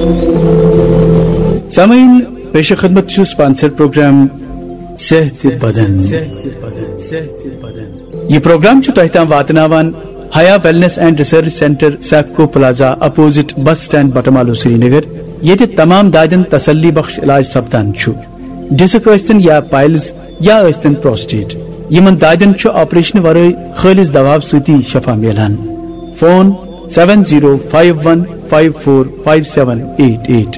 سامعین پیش خدمت اسپانسر پروگرام صحت بدن. یہ پروگرام تہ تام واتناوان حیا wellness and research centre SEPCO plaza opposite bus stand Batamaloo سری نگر. یہ تمام دادن تسلی بخش علاج سپدان چھ. ڈسک ٲسۍتن یا پائلز یا ٲسۍتن پروسٹیٹ یمن دادن آپریشن ورٲے خالص دواو سۭتی شفا میلان. فون 7051545788.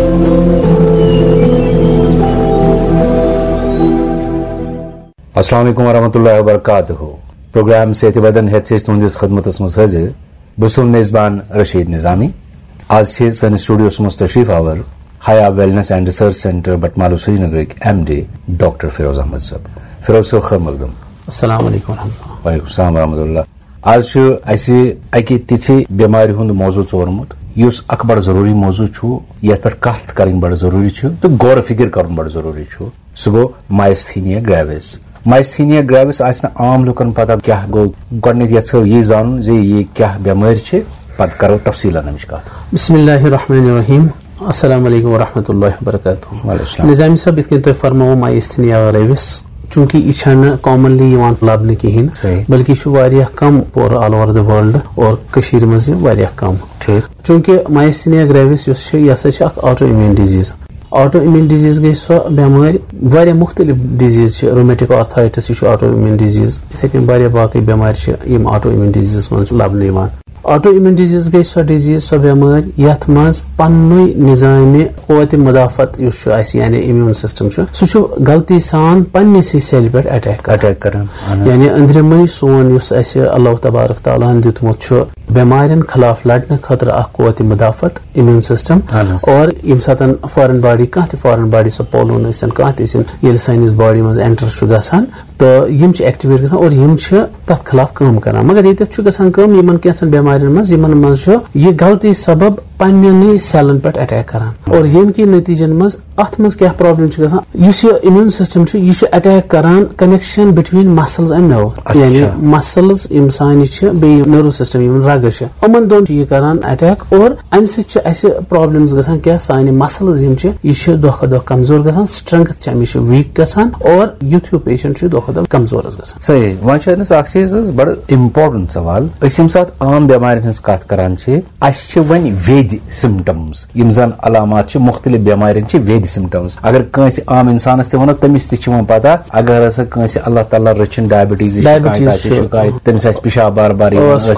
السلام علیکم ورحمۃ اللہ وبرکاتہ. پروگرام صحت بدن ہیتھ تہندس خدمت مز حاضر بس میزبان رشید نظامی. آج سن سٹوڈیوس مز تشریف آور حیا wellness and research centre Batamaloo Sri Nagar M D doctor Feroz Ahmad صاحب. فیروز صاحب خیر مقدم. السلام علیکم ورحمۃ اللہ. وعلیکم السلام ورحمۃ اللہ. آج اسی اکہ تھی بیماری ہند موضوع ورمت اس اک بڑا ضروری موضوع یت پر کت کریں بڑا ضروری تو غور فکر کرن بڑا ضروری سہ گو مائستھینیا گریوس. مائستھینیا گریوس آسہ عام لکن پتہ کیا گو گۄڈنیتھ یژھو یہ زانن زِ یہ کیا بیماری چھ پتہ کرو تفصیل امچ کت. بسم اللہ الرحمن الرحیم. السلام علیکم ورحمۃ اللہ وبرکاتہ. نظامی صاحب یتھ کن تُہۍ فرمو مائستھینیا گریوس چونکہ یہ کامنلی لبنہ کہین بلکہ یہ کم پور آل اوور دی ورلڈ اور کشیر مز کم. چونکہ مائستھینیا گریوس یہ سا auto immune disease. Auto immune disease گئی سو بیماری مختلف ڈیزیز رومیٹک آرتھرائٹس یہ آٹو امیون ڈیزیز اتھے کن باقی بیماری آٹو امیون ڈیزیز مز لبنہ. آٹو امیون ڈیزیز گئی سو ڈیزیز سو بیماری یتھ مز پنوے نظام قوت مدافعت یعنی امیون سسٹم سہ غلطی سان پنسی سیل پہ اٹیک کران. یعنی أندرمے سون اللہ تبارک تعالیٰ دیتمت بیمارین خلاف لڑنے خاطر اخ قوت مدافعت امیون سسٹم. اور یم سات فارن باڈی کانٛہہ تہِ فارن باڈی سۄ پولون ٲسِن کانٛہہ تہِ ٲسِن ییٚلہِ سٲنِس باڈی منٛز اینٹر چھُ گژھان تہٕ یم چھِ ایکٹیویٹ گژھان اور یم چھِ تتھ خلاف کٲم کران. مگر ییٚتٮ۪تھ چھُ گژھان کٲم یمن کینٛژن بیمارین منٛز یمن منٛز چھُ یہِ غلطی سبب پننٮ۪نٕے سیلن پٮ۪ٹھ اٹیک کران. اور یم کہِ نتیجن منٛز اتھ منٛز کیٛاہ پرابلم چھِ گژھان یُس یہِ امیون سسٹم چھُ یہِ چھُ اٹیک کران کنیکشن بٹویٖن مسلز اینڈ نٔرو. یعنی مسلز یم سانہِ چھِ بیٚیہِ نٔرو سسٹم یم رگہٕ چھِ یِمن دۄن چھُ یہِ کران اٹیک. اور امہِ سۭتۍ چھِ اسہِ پرابلمز گژھان کیٛاہ سانہِ مسلز یم چھِ یہِ چھِ دۄہ کھۄتہٕ دۄہ کمزور گژھان. سٹرنگتھ چھِ امِچ ویٖک گژھان اور یُتھ ہیوٗ پیشنٹ چھُ دۄہ کھۄتہٕ دۄہ کمزور گژھان. صحیح. وۄنۍ چھُ اتنس اکھ چیٖز حظ بڑٕ امپارٹنٹ سوال. أسۍ ییٚمہِ ساتہٕ عام بیمارٮ۪ن ہٕنٛز کتھ کران چھِ اسہِ چھِ وۄنۍ ویدِ سمٹمز یم زن علامات چھِ مختلف بیمارٮ۪ن چھِ ویدِ سمٹمز. اگر کٲنٛسہِ عام انسانس تہِ ونو تٔمِس تہِ چھِ وۄنۍ پتہ اگر ہسا کٲنٛسہِ اللہ تعالیٰ رٔچھِن ڈایبٹیٖز شکایت تٔمِس آسہِ پِشاب بار بار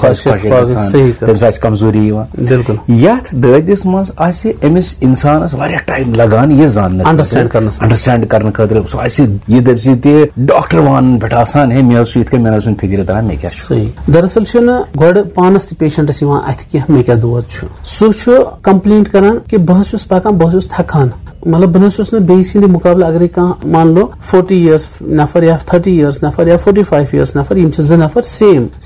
تٔمِس آسہِ کمزوری یِوان. یتھ دٲدِس منٛز آسہِ أمِس انسانس واریاہ ٹایم لگان یہِ زاننہٕ انڈرسٹینڈ کرنہٕ خٲطرٕ. سُہ آسہِ یہِ دپہِ زِ تہِ ڈاکٹر وانن پٮ۪ٹھ آسان ہے مےٚ اوس یِتھ کٔنۍ مےٚ ٲسٕنۍ فِکرِ تران مےٚ کیٛاہ چھُ. دراصل چھُنہٕ گۄڈٕ پانس تہِ پیشنٹس یِوان اتھِ کینٛہہ مےٚ کیٛاہ دود چھُ. سُہ چھُ کمپلینٹ کران کہِ بہٕ حظ چھُس پکان بہٕ حظ چھُس تھکان. مطلب بہٕ نہ چھُس نہٕ بیٚیہِ سٕنٛدِ مُقابلہٕ اگرے کانٛہہ مان لو 40 years نفر یا 30 years نفر یا 45 years نفر یم چھِ زٕ نفر سیم